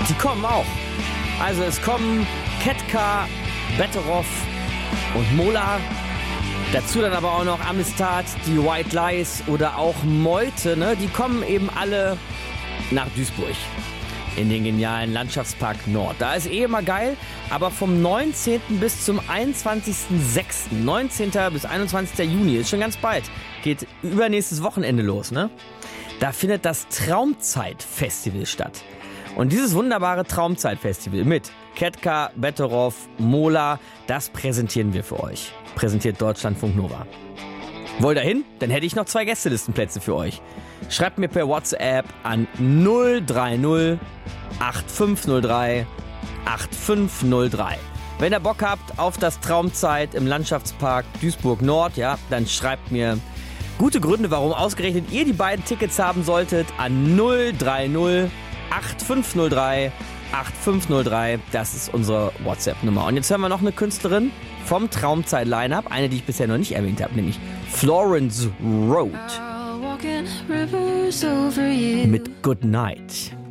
die kommen auch. Also es kommen Ketka, Betteroff und Mola. Dazu dann aber auch noch Amistad, die White Lies oder auch Meute, ne? Die kommen eben alle nach Duisburg in den genialen Landschaftspark Nord. Da ist immer geil, aber vom 19. bis zum 21.06., 19. bis 21. Juni, ist schon ganz bald, geht übernächstes Wochenende los, ne? Da findet das Traumzeit-Festival statt. Und dieses wunderbare Traumzeit-Festival mit Ketka, Betteroff, Mola, das präsentieren wir für euch. Präsentiert Deutschlandfunk Nova. Wollt ihr hin? Dann hätte ich noch 2 Gästelistenplätze für euch. Schreibt mir per WhatsApp an 030 8503 8503. Wenn ihr Bock habt auf das Traumzeit im Landschaftspark Duisburg Nord, ja, dann schreibt mir gute Gründe, warum ausgerechnet ihr die beiden Tickets haben solltet, an 030 8503 8503. Das ist unsere WhatsApp-Nummer. Und jetzt hören wir noch eine Künstlerin vom Traumzeit-Line-Up, eine, die ich bisher noch nicht erwähnt habe, nämlich Florence Road mit Good Night.